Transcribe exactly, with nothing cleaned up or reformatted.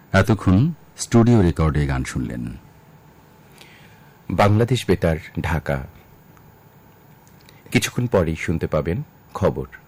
এতক্ষণ স্টুডিও রেকর্ডে গান শুনলেন। বাংলাদেশ বেতার, ঢাকা। কিছুক্ষণ পরেই শুনতে পাবেন খবর।